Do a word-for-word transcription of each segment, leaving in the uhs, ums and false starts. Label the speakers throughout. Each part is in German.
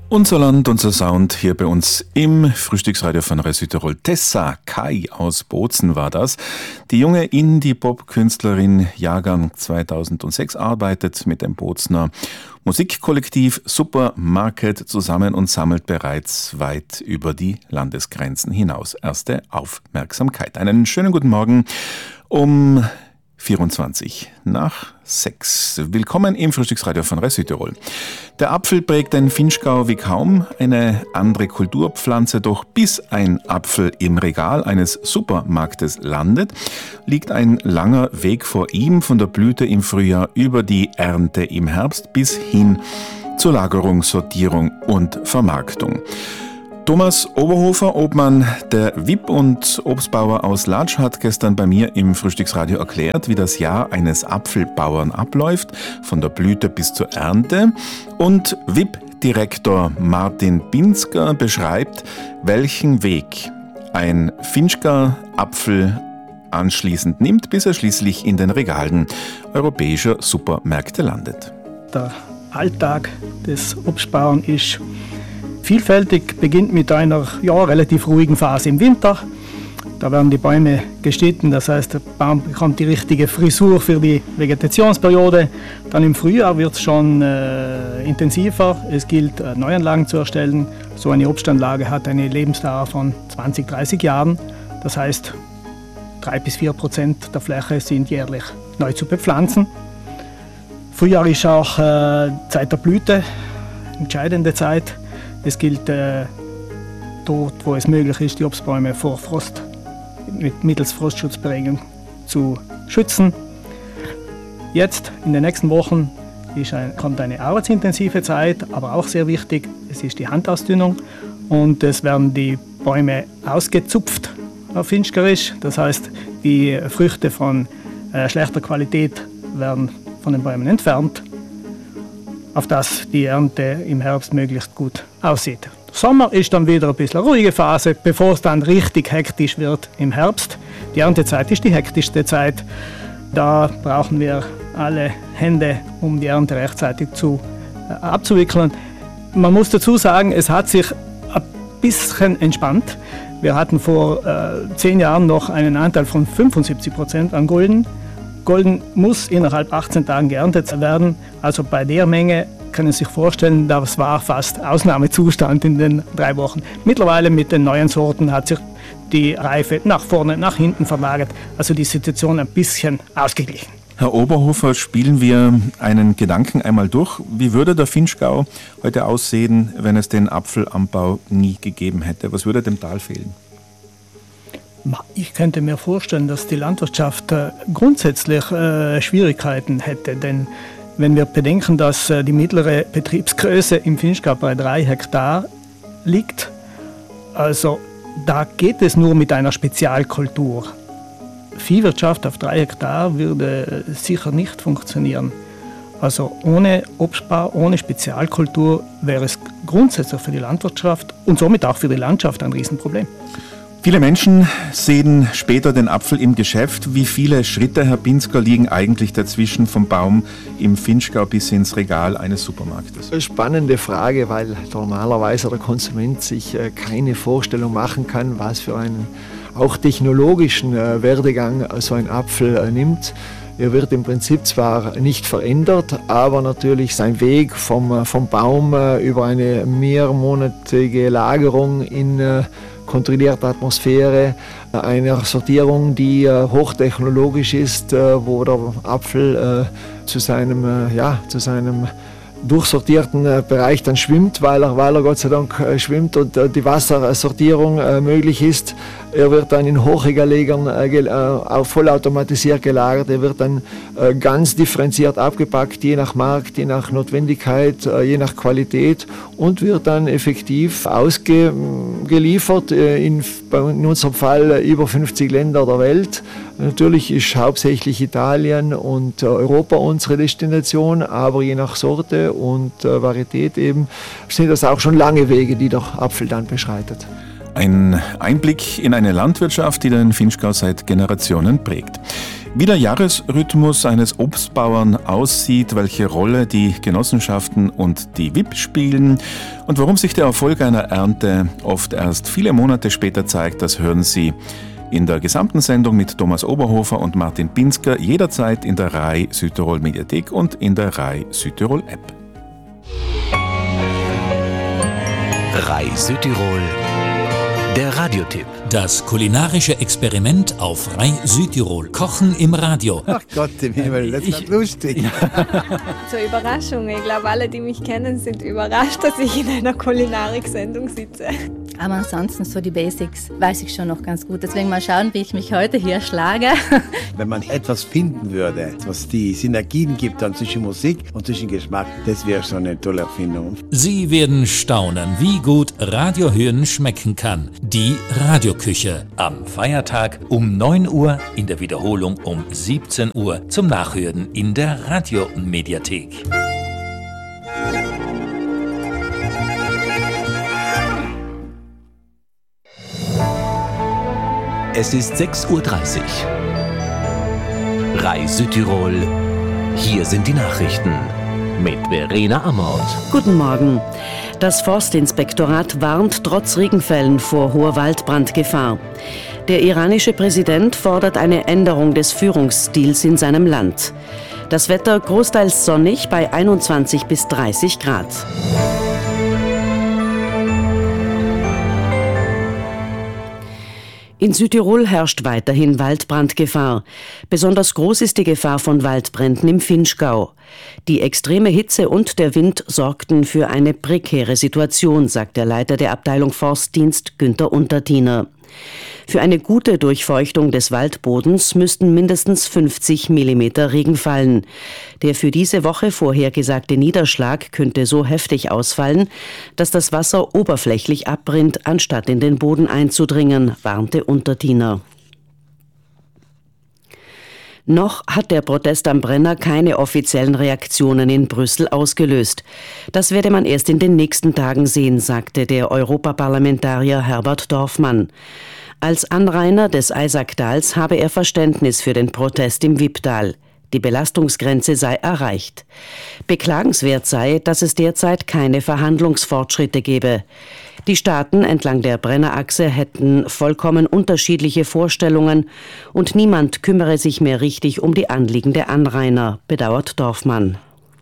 Speaker 1: Unser Land, unser Sound hier bei uns im Frühstücksradio von Radio Südtirol. Tessa Kai aus Bozen war das. Die junge Indie-Pop-Künstlerin, Jahrgang zweitausendsechs, arbeitet mit dem Bozener Musikkollektiv Supermarket zusammen und sammelt bereits weit über die Landesgrenzen hinaus erste Aufmerksamkeit. Einen schönen guten Morgen um vierundzwanzig nach sechs. Willkommen im Frühstücksradio von Radio Südtirol. Der Apfel prägt den Vinschgau wie kaum eine andere Kulturpflanze, doch bis ein Apfel im Regal eines Supermarktes landet, liegt ein langer Weg vor ihm, von der Blüte im Frühjahr über die Ernte im Herbst bis hin zur Lagerung, Sortierung und Vermarktung. Thomas Oberhofer, Obmann der W I P und Obstbauer aus Latsch, hat gestern bei mir im Frühstücksradio erklärt, wie das Jahr eines Apfelbauern abläuft, von der Blüte bis zur Ernte. Und W I P-Direktor Martin Binsker beschreibt, welchen Weg ein Vinschger Apfel anschließend nimmt, bis er schließlich in den Regalen europäischer Supermärkte landet.
Speaker 2: Der Alltag des Obstbauern ist vielfältig, beginnt mit einer ja, relativ ruhigen Phase im Winter. Da werden die Bäume geschnitten, das heißt, der Baum bekommt die richtige Frisur für die Vegetationsperiode. Dann im Frühjahr wird es schon äh, intensiver. Es gilt, äh, Neuanlagen zu erstellen. So eine Obstanlage hat eine Lebensdauer von zwanzig, dreißig Jahren. Das heißt, drei bis vier Prozent der Fläche sind jährlich neu zu bepflanzen. Frühjahr ist auch äh, Zeit der Blüte, entscheidende Zeit. Es gilt, äh, dort, wo es möglich ist, die Obstbäume vor Frost mit mittels Frostschutzberegnung zu schützen. Jetzt, in den nächsten Wochen, ist ein, kommt eine arbeitsintensive Zeit, aber auch sehr wichtig, es ist die Handausdünnung und es werden die Bäume ausgezupft auf Vinschgerisch. Das heißt, die Früchte von äh, schlechter Qualität werden von den Bäumen entfernt, auf dass die Ernte im Herbst möglichst gut aussieht. Sommer ist dann wieder ein bisschen eine ruhige Phase, bevor es dann richtig hektisch wird im Herbst. Die Erntezeit ist die hektischste Zeit. Da brauchen wir alle Hände, um die Ernte rechtzeitig zu, äh, abzuwickeln. Man muss dazu sagen, es hat sich ein bisschen entspannt. Wir hatten vor äh, zehn Jahren noch einen Anteil von fünfundsiebzig Prozent an Golden. Golden muss innerhalb achtzehn Tagen geerntet werden. Also bei der Menge können Sie sich vorstellen, das war fast Ausnahmezustand in den drei Wochen. Mittlerweile mit den neuen Sorten hat sich die Reife nach vorne, nach hinten verlagert. Also die Situation ein bisschen ausgeglichen.
Speaker 1: Herr Oberhofer, spielen wir einen Gedanken einmal durch. Wie würde der Vinschgau heute aussehen, wenn es den Apfelanbau nie gegeben hätte? Was würde dem Tal fehlen?
Speaker 2: Ich könnte mir vorstellen, dass die Landwirtschaft äh, grundsätzlich äh, Schwierigkeiten hätte, denn wenn wir bedenken, dass äh, die mittlere Betriebsgröße im Vinschgau bei drei Hektar liegt, also da geht es nur mit einer Spezialkultur. Viehwirtschaft auf drei Hektar würde äh, sicher nicht funktionieren. Also ohne Obstbau, ohne Spezialkultur wäre es grundsätzlich für die Landwirtschaft und somit auch für die Landschaft ein Riesenproblem.
Speaker 1: Viele Menschen sehen später den Apfel im Geschäft. Wie viele Schritte, Herr Binsker, liegen eigentlich dazwischen vom Baum im Vinschgau bis ins Regal eines Supermarktes?
Speaker 3: Eine spannende Frage, weil normalerweise der Konsument sich keine Vorstellung machen kann, was für einen auch technologischen Werdegang so ein Apfel nimmt. Er wird im Prinzip zwar nicht verändert, aber natürlich sein Weg vom, vom Baum über eine mehrmonatige Lagerung in kontrollierte Atmosphäre, eine Sortierung, die äh, hochtechnologisch ist, äh, wo der Apfel äh, zu seinem, äh, ja, zu seinem durchsortierten äh, Bereich dann schwimmt, weil er, weil er Gott sei Dank äh, schwimmt und äh, die Wassersortierung äh, möglich ist. Er wird dann in Hochregalegern äh, äh, auch vollautomatisiert gelagert. Er wird dann äh, ganz differenziert abgepackt, je nach Markt, je nach Notwendigkeit, äh, je nach Qualität und wird dann effektiv ausgeliefert äh, in, in unserem Fall äh, über fünfzig Länder der Welt. Natürlich ist hauptsächlich Italien und äh, Europa unsere Destination, aber je nach Sorte und äh, Varietät eben sind das auch schon lange Wege, die der Apfel dann beschreitet.
Speaker 1: Ein Einblick in eine Landwirtschaft, die den Vinschgau seit Generationen prägt. Wie der Jahresrhythmus eines Obstbauern aussieht, welche Rolle die Genossenschaften und die W I P spielen und warum sich der Erfolg einer Ernte oft erst viele Monate später zeigt, das hören Sie in der gesamten Sendung mit Thomas Oberhofer und Martin Pinsker, jederzeit in der R A I Südtirol Mediathek und in der R A I Südtirol App.
Speaker 4: R A I Südtirol, der Radiotipp.
Speaker 5: Das kulinarische Experiment auf R A I Südtirol. Kochen im Radio.
Speaker 6: Ach Gott im Himmel, das ist lustig.
Speaker 7: Zur Überraschung. Ich glaube, alle, die mich kennen, sind überrascht, dass ich in einer Kulinarik-Sendung sitze.
Speaker 8: Aber ansonsten so die Basics weiß ich schon noch ganz gut. Deswegen mal schauen, wie ich mich heute hier schlage.
Speaker 6: Wenn man etwas finden würde, was die Synergien gibt dann zwischen Musik und zwischen Geschmack, das wäre schon eine tolle Erfindung.
Speaker 5: Sie werden staunen, wie gut Radiohören schmecken kann. Die Radioküche. Am Feiertag um neun Uhr, in der Wiederholung um siebzehn Uhr zum Nachhören in der Radiomediathek.
Speaker 4: Es ist sechs Uhr dreißig. R A I Südtirol. Hier sind die Nachrichten mit Verena Amort.
Speaker 9: Guten Morgen. Das Forstinspektorat warnt trotz Regenfällen vor hoher Waldbrandgefahr. Der iranische Präsident fordert eine Änderung des Führungsstils in seinem Land. Das Wetter großteils sonnig bei einundzwanzig bis dreißig Grad. In Südtirol herrscht weiterhin Waldbrandgefahr. Besonders groß ist die Gefahr von Waldbränden im Vinschgau. Die extreme Hitze und der Wind sorgten für eine prekäre Situation, sagt der Leiter der Abteilung Forstdienst Günther Untertiner. Für eine gute Durchfeuchtung des Waldbodens müssten mindestens fünfzig Millimeter Regen fallen. Der für diese Woche vorhergesagte Niederschlag könnte so heftig ausfallen, dass das Wasser oberflächlich abrinnt, anstatt in den Boden einzudringen, warnte Untertiner. Noch hat der Protest am Brenner keine offiziellen Reaktionen in Brüssel ausgelöst. Das werde man erst in den nächsten Tagen sehen, sagte der Europaparlamentarier Herbert Dorfmann. Als Anrainer des Eisacktals habe er Verständnis für den Protest im Wipptal. Die Belastungsgrenze sei erreicht. Beklagenswert sei, dass es derzeit keine Verhandlungsfortschritte gebe. Die Staaten entlang der Brennerachse hätten vollkommen unterschiedliche Vorstellungen und niemand kümmere sich mehr richtig um die Anliegen der Anrainer, bedauert Dorfmann.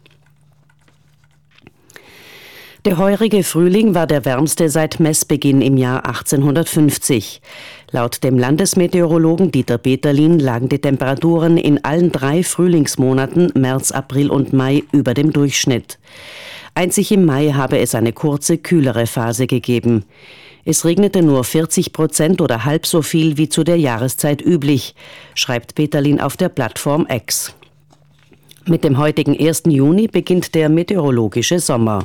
Speaker 9: Der heurige Frühling war der wärmste seit Messbeginn im Jahr achtzehnhundertfünfzig. Laut dem Landesmeteorologen Dieter Peterlin lagen die Temperaturen in allen drei Frühlingsmonaten März, April und Mai über dem Durchschnitt. Einzig im Mai habe es eine kurze, kühlere Phase gegeben. Es regnete nur vierzig Prozent oder halb so viel wie zu der Jahreszeit üblich, schreibt Peterlin auf der Plattform X. Mit dem heutigen ersten Juni beginnt der meteorologische Sommer.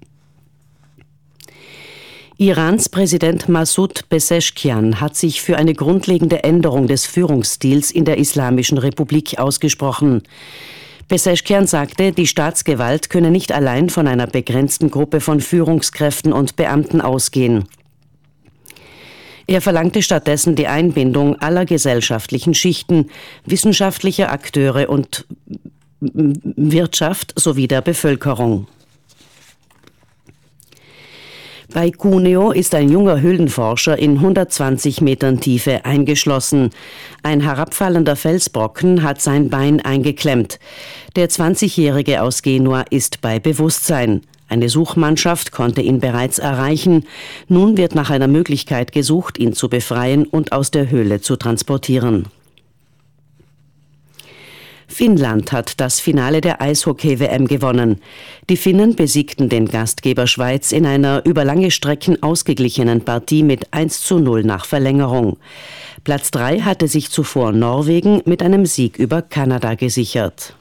Speaker 9: Irans Präsident Massoud Pezeshkian hat sich für eine grundlegende Änderung des Führungsstils in der Islamischen Republik ausgesprochen. Pezeshkian sagte, die Staatsgewalt könne nicht allein von einer begrenzten Gruppe von Führungskräften und Beamten ausgehen. Er verlangte stattdessen die Einbindung aller gesellschaftlichen Schichten, wissenschaftlicher Akteure und Wirtschaft sowie der Bevölkerung. Bei Cuneo ist ein junger Höhlenforscher in hundertzwanzig Metern Tiefe eingeschlossen. Ein herabfallender Felsbrocken hat sein Bein eingeklemmt. Der zwanzigjährige aus Genua ist bei Bewusstsein. Eine Suchmannschaft konnte ihn bereits erreichen. Nun wird nach einer Möglichkeit gesucht, ihn zu befreien und aus der Höhle zu transportieren. Finnland hat das Finale der Eishockey-W M gewonnen. Die Finnen besiegten den Gastgeber Schweiz in einer über lange Strecken ausgeglichenen Partie mit eins zu null nach Verlängerung. Platz drei hatte sich zuvor Norwegen mit einem Sieg über Kanada gesichert.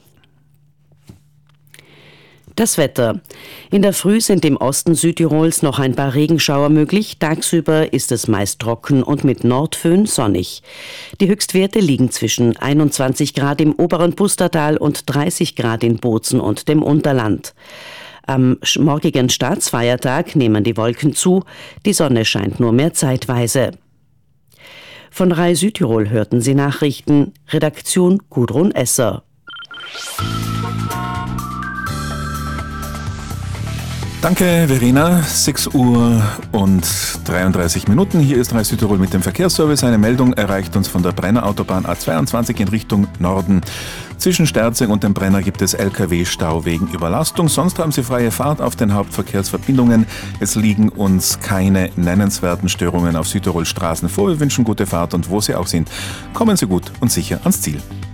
Speaker 9: Das Wetter. In der Früh sind im Osten Südtirols noch ein paar Regenschauer möglich. Tagsüber ist es meist trocken und mit Nordföhn sonnig. Die Höchstwerte liegen zwischen einundzwanzig Grad im oberen Pustertal und dreißig Grad in Bozen und dem Unterland. Am morgigen Staatsfeiertag nehmen die Wolken zu. Die Sonne scheint nur mehr zeitweise. Von Rai Südtirol hörten Sie Nachrichten. Redaktion Gudrun Esser.
Speaker 1: Danke, Verena. sechs Uhr und dreiunddreißig Minuten. Hier ist Rai Südtirol mit dem Verkehrsservice. Eine Meldung erreicht uns von der Brenner Autobahn A zweiundzwanzig in Richtung Norden. Zwischen Sterzing und dem Brenner gibt es L K W-Stau wegen Überlastung. Sonst haben Sie freie Fahrt auf den Hauptverkehrsverbindungen. Es liegen uns keine nennenswerten Störungen auf Südtirols Straßen vor. Wir wünschen gute Fahrt und wo Sie auch sind, kommen Sie gut und sicher ans Ziel.